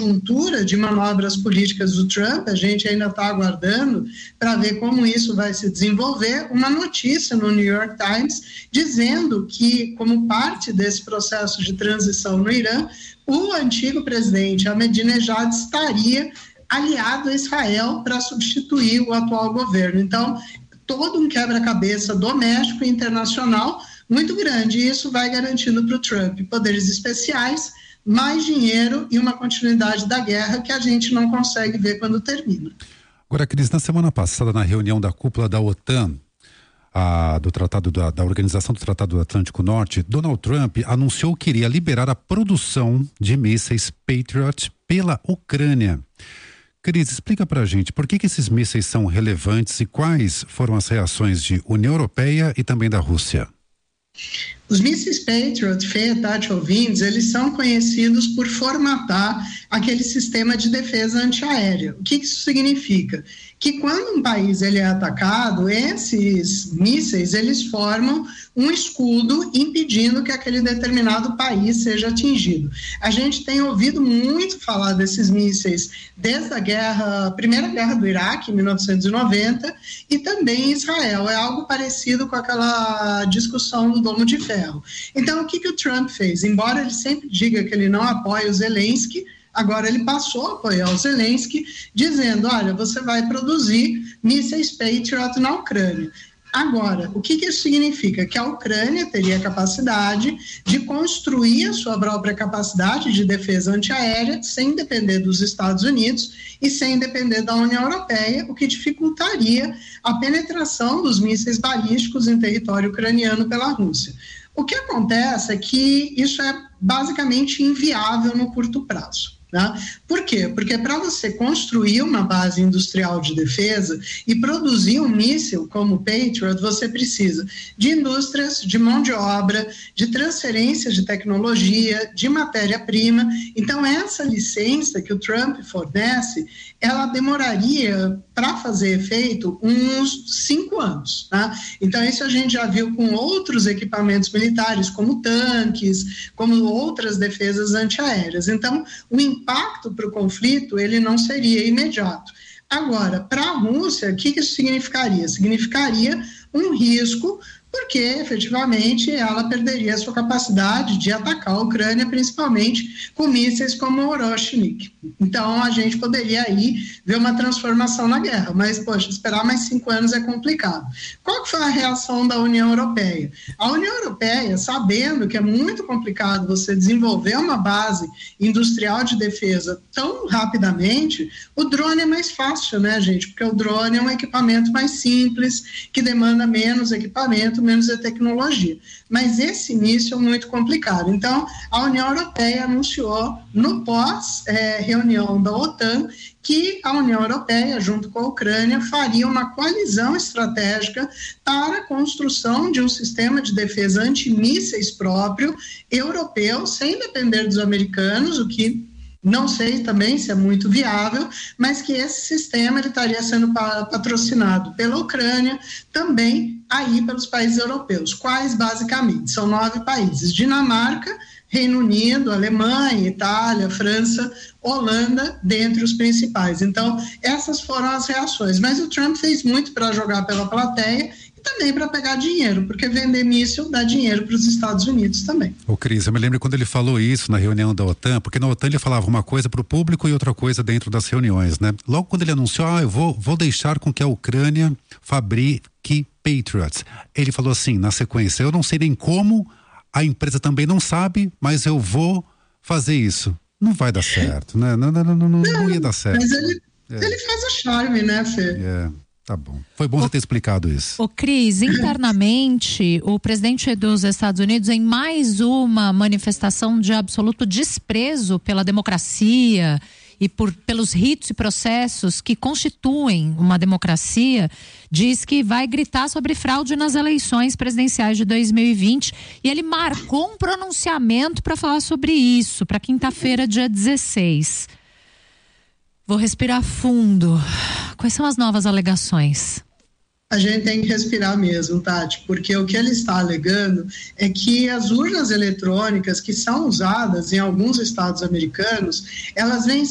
conjuntura de manobras políticas do Trump, a gente ainda está aguardando para ver como isso vai se desenvolver, uma notícia no New York Times dizendo que, como parte desse processo de transição no Irã, o antigo presidente Ahmadinejad estaria aliado a Israel para substituir o atual governo. Então, todo um quebra-cabeça doméstico e internacional muito grande, e isso vai garantindo para o Trump poderes especiais, mais dinheiro e uma continuidade da guerra que a gente não consegue ver quando termina. Agora, Cris, na semana passada, na reunião da cúpula da OTAN, do tratado da Organização do Tratado do Atlântico Norte, Donald Trump anunciou que iria liberar a produção de mísseis Patriot pela Ucrânia. Cris, explica pra gente por que esses mísseis são relevantes e quais foram as reações de União Europeia e também da Rússia. Os mísseis Patriot, Fê, Tati, ouvintes, eles são conhecidos por formatar aquele sistema de defesa antiaérea. O que isso significa? Que quando um país ele é atacado, esses mísseis eles formam um escudo impedindo que aquele determinado país seja atingido. A gente tem ouvido muito falar desses mísseis desde a Primeira Guerra do Iraque, em 1990, e também em Israel. É algo parecido com aquela discussão do Domo de Ferro. Então, o que o Trump fez? Embora ele sempre diga que ele não apoia o Zelensky, agora ele passou a apoiar o Zelensky, dizendo, olha, você vai produzir mísseis Patriot na Ucrânia. Agora, o que isso significa? Que a Ucrânia teria capacidade de construir a sua própria capacidade de defesa antiaérea sem depender dos Estados Unidos e sem depender da União Europeia, o que dificultaria a penetração dos mísseis balísticos em território ucraniano pela Rússia. O que acontece é que isso é basicamente inviável no curto prazo. Né? Por quê? Porque para você construir uma base industrial de defesa e produzir um míssil como o Patriot, você precisa de indústrias, de mão de obra, de transferência de tecnologia, de matéria-prima. Então, essa licença que o Trump fornece, ela demoraria para fazer efeito uns 5 anos. Né? Então, isso a gente já viu com outros equipamentos militares, como tanques, como outras defesas antiaéreas. Então, o impacto para o conflito, ele não seria imediato. Agora, para a Rússia, o que isso significaria? Significaria um risco, porque efetivamente ela perderia a sua capacidade de atacar a Ucrânia, principalmente com mísseis como o Orochnik. Então, a gente poderia aí ver uma transformação na guerra, mas, poxa, esperar mais 5 anos é complicado. Qual que foi a reação da União Europeia? A União Europeia, sabendo que é muito complicado você desenvolver uma base industrial de defesa tão rapidamente, o drone é mais fácil, né, gente? Porque o drone é um equipamento mais simples, que demanda menos equipamento, menos a tecnologia. Mas esse início é muito complicado. Então, a União Europeia anunciou, no pós-reunião da OTAN, que a União Europeia, junto com a Ucrânia, faria uma coalizão estratégica para a construção de um sistema de defesa antimísseis próprio, europeu, sem depender dos americanos, o que não sei também se é muito viável, mas que esse sistema ele estaria sendo patrocinado pela Ucrânia, também aí pelos países europeus. Quais, basicamente? São 9 países: Dinamarca, Reino Unido, Alemanha, Itália, França, Holanda, dentre os principais. Então, essas foram as reações. Mas o Trump fez muito para jogar pela plateia e também para pegar dinheiro, porque vender míssil dá dinheiro para os Estados Unidos também. Ô Cris, eu me lembro quando ele falou isso na reunião da OTAN, porque na OTAN ele falava uma coisa para o público e outra coisa dentro das reuniões, né? Logo quando ele anunciou, eu vou deixar com que a Ucrânia fabrique Patriots. Ele falou assim, na sequência, eu não sei nem como, a empresa também não sabe, mas eu vou fazer isso. Não vai dar certo, né? Não ia dar certo. Mas ele faz o charme, né, Fê? Tá bom. Foi bom você ter explicado isso. Ô Cris, internamente, o presidente dos Estados Unidos, em mais uma manifestação de absoluto desprezo pela democracia e pelos ritos e processos que constituem uma democracia, diz que vai gritar sobre fraude nas eleições presidenciais de 2020, e ele marcou um pronunciamento para falar sobre isso, para quinta-feira, dia 16. Vou respirar fundo. Quais são as novas alegações? A gente tem que respirar mesmo, Tati, porque o que ele está alegando é que as urnas eletrônicas que são usadas em alguns estados americanos, elas vêm